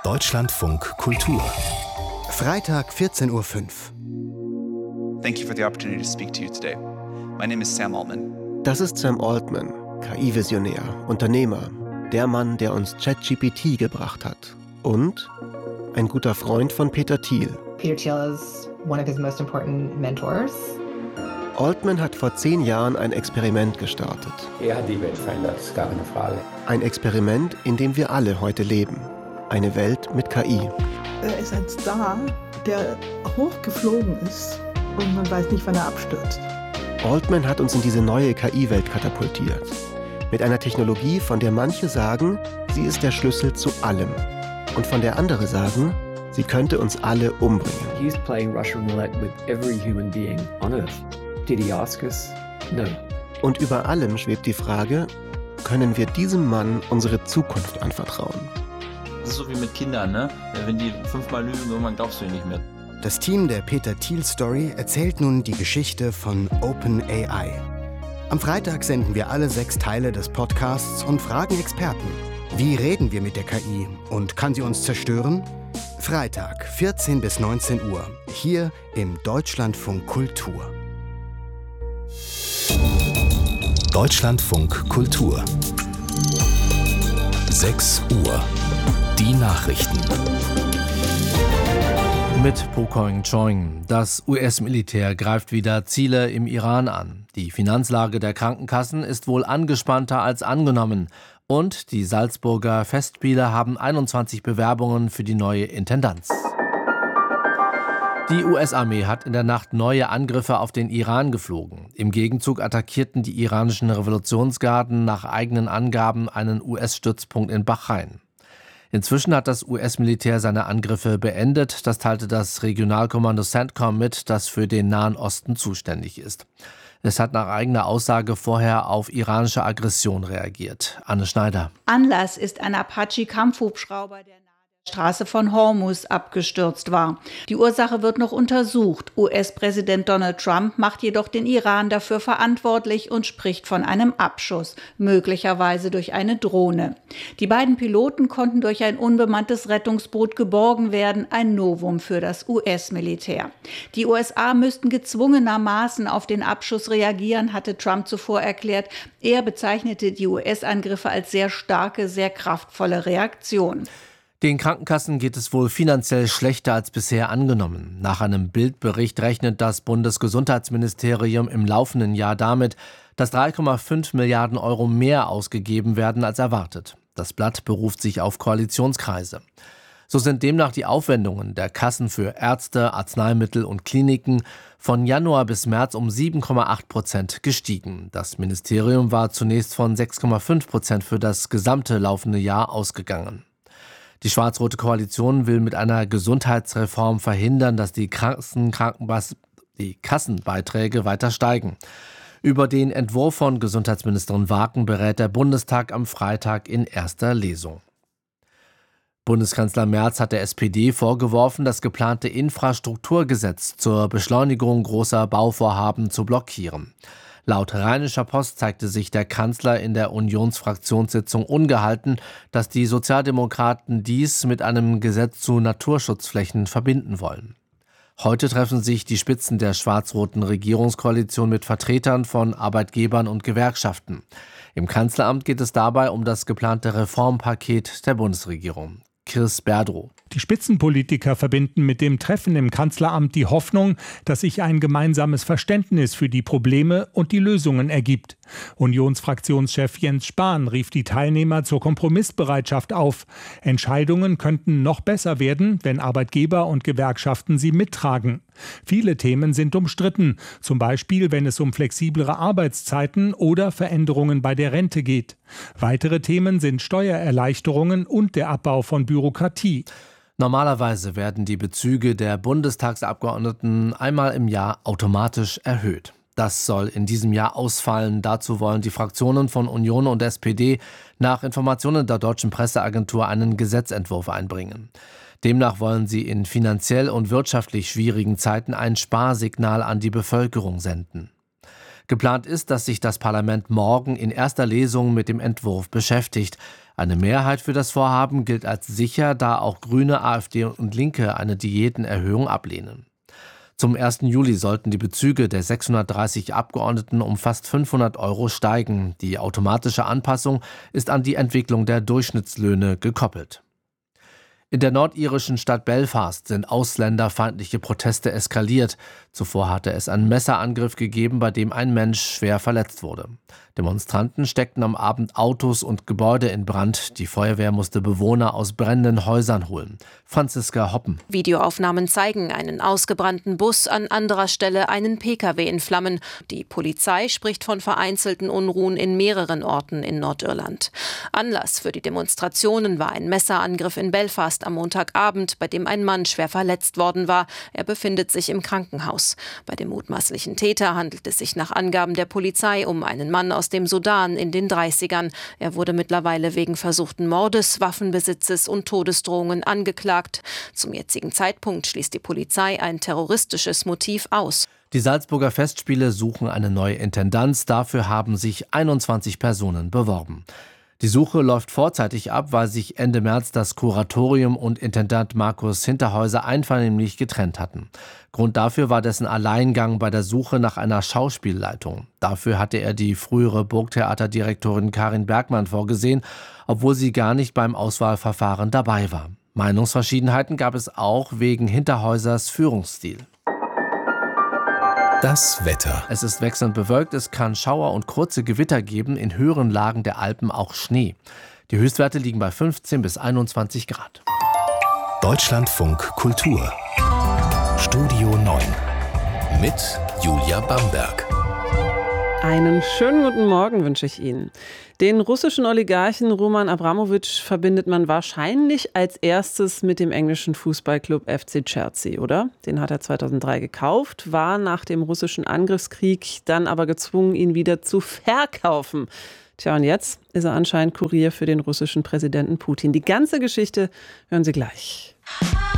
Deutschlandfunk Kultur. Freitag 14:05 Uhr. Thank you for the opportunity to speak to you today. My name is Sam Altman. Das ist Sam Altman, KI-Visionär, Unternehmer, der Mann, der uns ChatGPT gebracht hat. Und ein guter Freund von Peter Thiel. Peter Thiel is one of his most important mentors. Altman hat vor 10 Jahren ein Experiment gestartet. Er hat die Welt verändert, ist gar keine Frage. Ein Experiment, in dem wir alle heute leben. Eine Welt mit KI. Er ist ein Star, der hochgeflogen ist und man weiß nicht, wann er abstürzt. Altman hat uns in diese neue KI-Welt katapultiert. Mit einer Technologie, von der manche sagen, sie ist der Schlüssel zu allem. Und von der andere sagen, sie könnte uns alle umbringen. He's playing Russian roulette with every human being on Earth. Did he ask us? No. Und über allem schwebt die Frage, können wir diesem Mann unsere Zukunft anvertrauen? Das ist so wie mit Kindern, ne? Wenn die 5-mal lügen, irgendwann glaubst du ihnen nicht mehr. Das Team der Peter Thiel Story erzählt nun die Geschichte von OpenAI. Am Freitag senden wir alle 6 Teile des Podcasts und fragen Experten. Wie reden wir mit der KI und kann sie uns zerstören? Freitag, 14 bis 19 Uhr, hier im Deutschlandfunk Kultur. Deutschlandfunk Kultur. 6 Uhr. Die Nachrichten. Mit Pokoing Choing. Das US-Militär greift wieder Ziele im Iran an. Die Finanzlage der Krankenkassen ist wohl angespannter als angenommen. Und die Salzburger Festspiele haben 21 Bewerbungen für die neue Intendanz. Die US-Armee hat in der Nacht neue Angriffe auf den Iran geflogen. Im Gegenzug attackierten die iranischen Revolutionsgarden nach eigenen Angaben einen US-Stützpunkt in Bahrain. Inzwischen hat das US-Militär seine Angriffe beendet. Das teilte das Regionalkommando CENTCOM mit, das für den Nahen Osten zuständig ist. Es hat nach eigener Aussage vorher auf iranische Aggression reagiert. Anne Schneider. Anlass ist ein Apache-Kampfhubschrauber, der Straße von Hormuz abgestürzt war. Die Ursache wird noch untersucht. US-Präsident Donald Trump macht jedoch den Iran dafür verantwortlich und spricht von einem Abschuss, möglicherweise durch eine Drohne. Die beiden Piloten konnten durch ein unbemanntes Rettungsboot geborgen werden, ein Novum für das US-Militär. Die USA müssten gezwungenermaßen auf den Abschuss reagieren, hatte Trump zuvor erklärt. Er bezeichnete die US-Angriffe als sehr starke, sehr kraftvolle Reaktion. Den Krankenkassen geht es wohl finanziell schlechter als bisher angenommen. Nach einem Bildbericht rechnet das Bundesgesundheitsministerium im laufenden Jahr damit, dass 3,5 Milliarden Euro mehr ausgegeben werden als erwartet. Das Blatt beruft sich auf Koalitionskreise. So sind demnach die Aufwendungen der Kassen für Ärzte, Arzneimittel und Kliniken von Januar bis März um 7,8% gestiegen. Das Ministerium war zunächst von 6,5% für das gesamte laufende Jahr ausgegangen. Die schwarz-rote Koalition will mit einer Gesundheitsreform verhindern, dass die Kassenbeiträge weiter steigen. Über den Entwurf von Gesundheitsministerin Waken berät der Bundestag am Freitag in erster Lesung. Bundeskanzler Merz hat der SPD vorgeworfen, das geplante Infrastrukturgesetz zur Beschleunigung großer Bauvorhaben zu blockieren. Laut Rheinischer Post zeigte sich der Kanzler in der Unionsfraktionssitzung ungehalten, dass die Sozialdemokraten dies mit einem Gesetz zu Naturschutzflächen verbinden wollen. Heute treffen sich die Spitzen der schwarz-roten Regierungskoalition mit Vertretern von Arbeitgebern und Gewerkschaften. Im Kanzleramt geht es dabei um das geplante Reformpaket der Bundesregierung. Chris Berdrow. Die Spitzenpolitiker verbinden mit dem Treffen im Kanzleramt die Hoffnung, dass sich ein gemeinsames Verständnis für die Probleme und die Lösungen ergibt. Unionsfraktionschef Jens Spahn rief die Teilnehmer zur Kompromissbereitschaft auf. Entscheidungen könnten noch besser werden, wenn Arbeitgeber und Gewerkschaften sie mittragen. Viele Themen sind umstritten, zum Beispiel wenn es um flexiblere Arbeitszeiten oder Veränderungen bei der Rente geht. Weitere Themen sind Steuererleichterungen und der Abbau von Bürokratie. Normalerweise werden die Bezüge der Bundestagsabgeordneten einmal im Jahr automatisch erhöht. Das soll in diesem Jahr ausfallen. Dazu wollen die Fraktionen von Union und SPD nach Informationen der Deutschen Presseagentur einen Gesetzentwurf einbringen. Demnach wollen sie in finanziell und wirtschaftlich schwierigen Zeiten ein Sparsignal an die Bevölkerung senden. Geplant ist, dass sich das Parlament morgen in erster Lesung mit dem Entwurf beschäftigt. Eine Mehrheit für das Vorhaben gilt als sicher, da auch Grüne, AfD und Linke eine Diätenerhöhung ablehnen. Zum 1. Juli sollten die Bezüge der 630 Abgeordneten um fast 500 € steigen. Die automatische Anpassung ist an die Entwicklung der Durchschnittslöhne gekoppelt. In der nordirischen Stadt Belfast sind ausländerfeindliche Proteste eskaliert. Zuvor hatte es einen Messerangriff gegeben, bei dem ein Mensch schwer verletzt wurde. Demonstranten steckten am Abend Autos und Gebäude in Brand. Die Feuerwehr musste Bewohner aus brennenden Häusern holen. Franziska Hoppen. Videoaufnahmen zeigen einen ausgebrannten Bus, an anderer Stelle einen Pkw in Flammen. Die Polizei spricht von vereinzelten Unruhen in mehreren Orten in Nordirland. Anlass für die Demonstrationen war ein Messerangriff in Belfast am Montagabend, bei dem ein Mann schwer verletzt worden war. Er befindet sich im Krankenhaus. Bei dem mutmaßlichen Täter handelt es sich nach Angaben der Polizei um einen Mann aus dem Sudan in den 30ern. Er wurde mittlerweile wegen versuchten Mordes, Waffenbesitzes und Todesdrohungen angeklagt. Zum jetzigen Zeitpunkt schließt die Polizei ein terroristisches Motiv aus. Die Salzburger Festspiele suchen eine neue Intendanz. Dafür haben sich 21 Personen beworben. Die Suche läuft vorzeitig ab, weil sich Ende März das Kuratorium und Intendant Markus Hinterhäuser einvernehmlich getrennt hatten. Grund dafür war dessen Alleingang bei der Suche nach einer Schauspielleitung. Dafür hatte er die frühere Burgtheaterdirektorin Karin Bergmann vorgesehen, obwohl sie gar nicht beim Auswahlverfahren dabei war. Meinungsverschiedenheiten gab es auch wegen Hinterhäusers Führungsstil. Das Wetter. Es ist wechselnd bewölkt, es kann Schauer und kurze Gewitter geben, in höheren Lagen der Alpen auch Schnee. Die Höchstwerte liegen bei 15 bis 21 Grad. Deutschlandfunk Kultur. Studio 9 mit Julia Bamberg. Einen schönen guten Morgen wünsche ich Ihnen. Den russischen Oligarchen Roman Abramowitsch verbindet man wahrscheinlich als erstes mit dem englischen Fußballclub FC Chelsea, oder? Den hat er 2003 gekauft, war nach dem russischen Angriffskrieg dann aber gezwungen, ihn wieder zu verkaufen. Tja, und jetzt ist er anscheinend Kurier für den russischen Präsidenten Putin. Die ganze Geschichte hören Sie gleich.